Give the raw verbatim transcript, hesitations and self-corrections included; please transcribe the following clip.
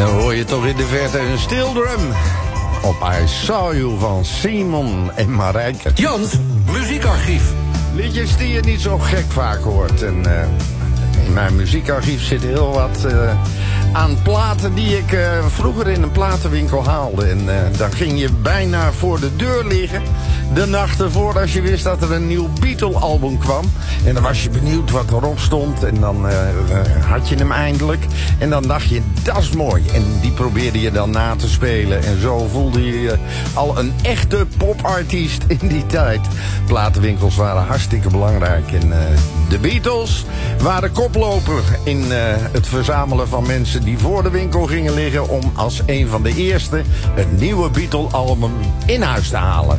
Dan hoor je toch in de verte een steel drum. Op I Saw You van Simon en Marijke. Jans muziekarchief. Liedjes die je niet zo gek vaak hoort. En uh, in mijn muziekarchief zit heel wat uh, aan platen die ik uh, vroeger in een platenwinkel haalde. En uh, dan ging je bijna voor de deur liggen. De nacht ervoor, als je wist dat er een nieuw Beatle-album kwam. En dan was je benieuwd wat erop stond. En dan uh, uh, had je hem eindelijk. En dan dacht je, dat is mooi. En die probeerde je dan na te spelen. En zo voelde je je al een echte popartiest in die tijd. Platenwinkels waren hartstikke belangrijk. En uh, de Beatles waren koploper in uh, het verzamelen van mensen die voor de winkel gingen liggen om als een van de eerste het nieuwe Beatle-album in huis te halen.